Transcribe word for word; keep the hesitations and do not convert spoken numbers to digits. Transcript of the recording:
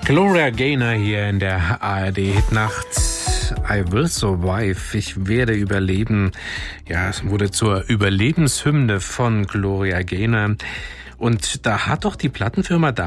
Gloria Gaynor hier in der A R D-Hitnacht. I will survive. Ich werde überleben. Ja, es wurde zur Überlebenshymne von Gloria Gaynor. Und da hat doch die Plattenfirma damals